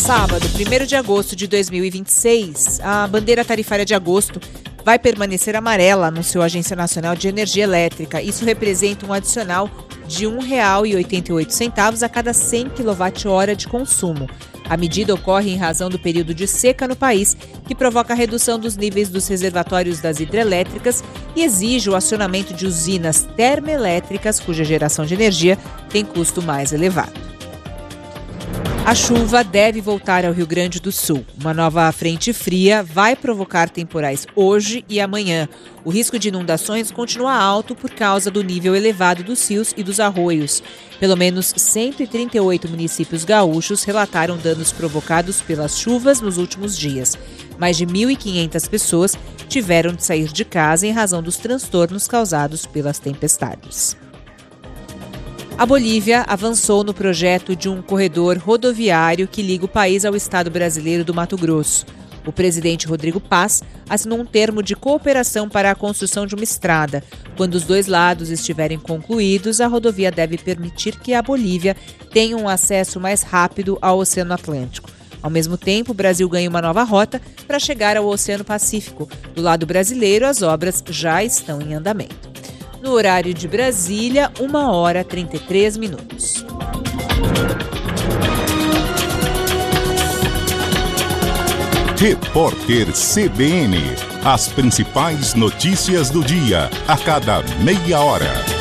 sábado, 1º de agosto de 2026, a bandeira tarifária de agosto vai permanecer amarela, anunciou a Agência Nacional de Energia Elétrica. Isso representa um adicional de R$ 1,88 a cada 100 kWh de consumo. A medida ocorre em razão do período de seca no país, que provoca a redução dos níveis dos reservatórios das hidrelétricas e exige o acionamento de usinas termoelétricas, cuja geração de energia tem custo mais elevado. A chuva deve voltar ao Rio Grande do Sul. Uma nova frente fria vai provocar temporais hoje e amanhã. O risco de inundações continua alto por causa do nível elevado dos rios e dos arroios. Pelo menos 138 municípios gaúchos relataram danos provocados pelas chuvas nos últimos dias. Mais de 1.500 pessoas tiveram de sair de casa em razão dos transtornos causados pelas tempestades. A Bolívia avançou no projeto de um corredor rodoviário que liga o país ao estado brasileiro do Mato Grosso. O presidente Rodrigo Paz assinou um termo de cooperação para a construção de uma estrada. Quando os dois lados estiverem concluídos, a rodovia deve permitir que a Bolívia tenha um acesso mais rápido ao Oceano Atlântico. Ao mesmo tempo, o Brasil ganha uma nova rota para chegar ao Oceano Pacífico. Do lado brasileiro, as obras já estão em andamento. No horário de Brasília, 1h33. Repórter CBN. As principais notícias do dia, a cada meia hora.